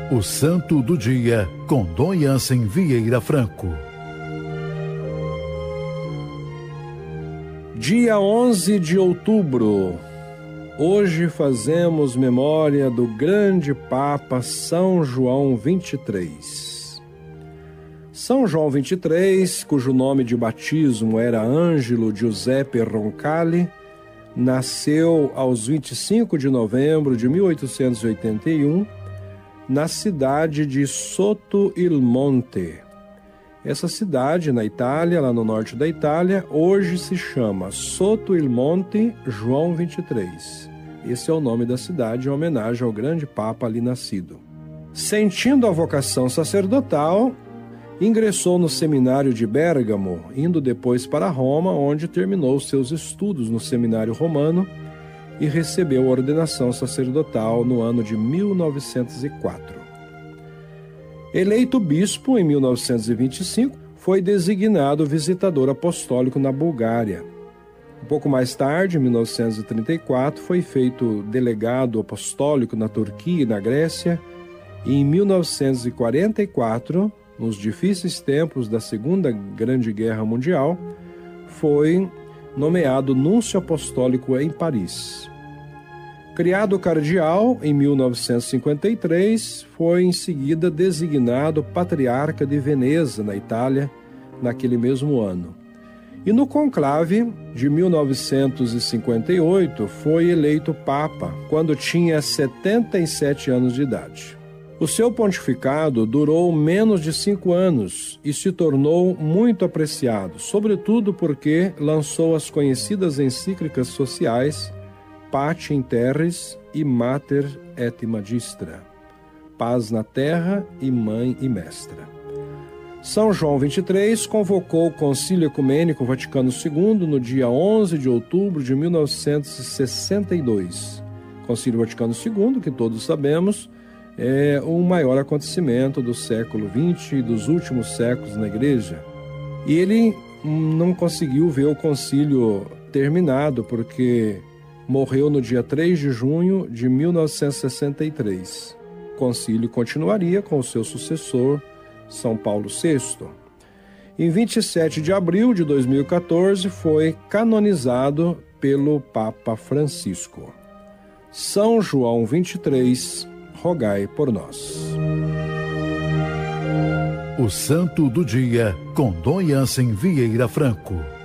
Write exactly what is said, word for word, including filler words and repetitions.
O Santo do Dia, com Dom Jansen Vieira Franco. Dia onze de outubro. Hoje fazemos memória do grande Papa São João vinte e três. São João vinte e três, cujo nome de batismo era Ângelo Giuseppe Roncalli, nasceu aos vinte e cinco de novembro de mil oitocentos e oitenta e um, na cidade de Sotto il Monte. Essa cidade, na Itália, lá no norte da Itália, hoje se chama Sotto il Monte João vinte e três. Esse é o nome da cidade, em homenagem ao grande Papa ali nascido. Sentindo a vocação sacerdotal, ingressou no seminário de Bérgamo, indo depois para Roma, onde terminou seus estudos no seminário romano e recebeu a ordenação sacerdotal no ano de mil novecentos e quatro. Eleito bispo em mil novecentos e vinte e cinco, foi designado visitador apostólico na Bulgária. Um pouco mais tarde, em mil novecentos e trinta e quatro, foi feito delegado apostólico na Turquia e na Grécia, e em mil novecentos e quarenta e quatro, nos difíceis tempos da Segunda Grande Guerra Mundial, foi nomeado núncio apostólico em Paris. Criado cardeal em mil novecentos e cinquenta e três, foi em seguida designado patriarca de Veneza, na Itália, naquele mesmo ano. E no conclave de mil novecentos e cinquenta e oito foi eleito papa, quando tinha setenta e sete anos de idade. O seu pontificado durou menos de cinco anos e se tornou muito apreciado, sobretudo porque lançou as conhecidas encíclicas sociais Pace in Terris e Mater et Magistra, Paz na Terra e Mãe e Mestra. São João vinte e três convocou o Concílio Ecumênico Vaticano segundo no dia onze de outubro de mil novecentos e sessenta e dois. Concílio Vaticano segundo, que todos sabemos, é o maior acontecimento do século vinte e dos últimos séculos na Igreja. E ele não conseguiu ver o concílio terminado, porque morreu no dia três de junho de mil novecentos e sessenta e três. O concílio continuaria com o seu sucessor, São Paulo sexto. Em vinte e sete de abril de dois mil e quatorze, foi canonizado pelo Papa Francisco. São João vinte e três, rogai por nós. O Santo do Dia, com Dom Jansen Vieira Franco.